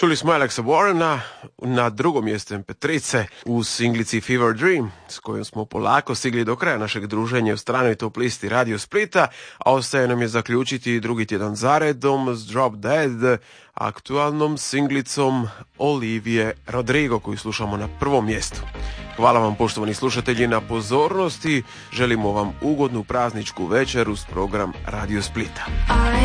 Čuli smo Alexa Warrena na drugom mjestu MP3 u singlici Fever Dream, s kojom smo polako stigli do kraja našeg druženja u stranoj top listi Radio Splita, a ostaje nam je zaključiti drugi tjedan zaredom s Drop Dead, aktualnom singlicom Olivije Rodrigo, koju slušamo na prvom mjestu. Hvala vam, poštovani slušatelji, na pozornosti. Želimo vam ugodnu prazničku večer uz program Radio Splita.